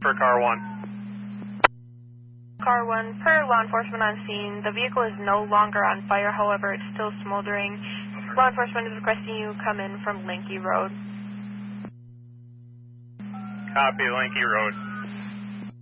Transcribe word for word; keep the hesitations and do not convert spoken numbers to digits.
for car one. Car one, per law enforcement on scene, the vehicle is no longer on fire, however, it's still smoldering. Law enforcement is requesting you come in from Linky Road. Copy, Linky Road.